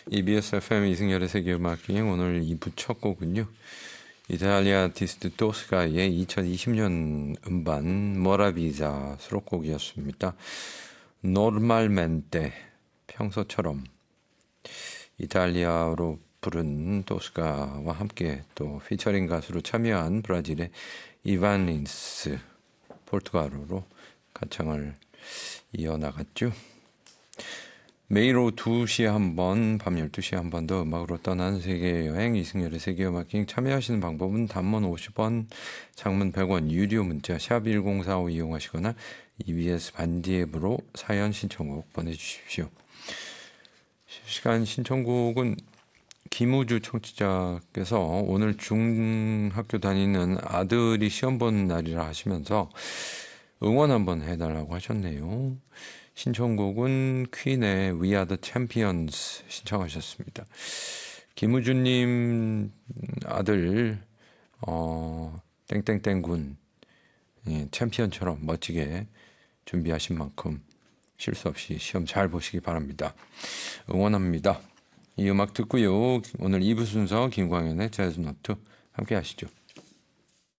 EBS FM 이승열의 세계음악여행 오늘 2부 첫 곡은요. 이탈리아 아티스트 토스카의 2020년 음반 모라비자 수록곡이었습니다. 노르말멘테 평소처럼 이탈리아로 부른 토스카와 함께 또 피처링 가수로 참여한 브라질의 이반 린스 포르투갈어로 가창을 이어나갔죠. 매일 오후 2시에 한 번, 밤 12시에 한 번 더 음악으로 떠나는 세계여행 이승열의 세계음악여행 참여하시는 방법은 단문 50원, 장문 100원, 유료 문자 샵 1045 이용하시거나 EBS 반디 앱으로 사연 신청곡 보내주십시오. 실시간 신청곡은 김우주 청취자께서 오늘 중학교 다니는 아들이 시험 보는 날이라 하시면서 응원 한번 해달라고 하셨네요. 신청곡은 퀸의 We Are The Champions 신청하셨습니다. 김우주님 아들 땡땡땡군 챔피언처럼 멋지게 준비하신 만큼 실수 없이 시험 잘 보시기 바랍니다. 응원합니다. 이 음악 듣고요. 오늘 2부 순서 김광현의 재즈노트 함께 하시죠.